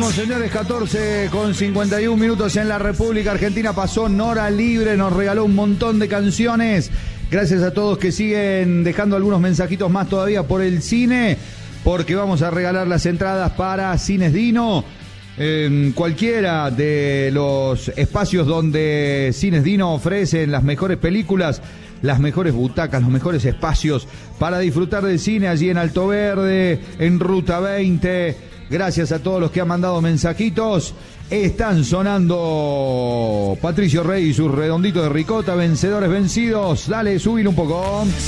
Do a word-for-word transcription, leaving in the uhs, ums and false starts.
Vamos, señores, catorce con cincuenta y un minutos en la República Argentina. Pasó Nora Libre, nos regaló un montón de canciones. Gracias a todos que siguen dejando algunos mensajitos más todavía por el cine, porque vamos a regalar las entradas para Cines Dino. En cualquiera de los espacios donde Cines Dino ofrecen las mejores películas, las mejores butacas, los mejores espacios para disfrutar del cine allí en Alto Verde, en Ruta veinte. Gracias a todos los que han mandado mensajitos. Están sonando Patricio Rey y sus redonditos de ricota, vencedores vencidos. Dale, subir un poco.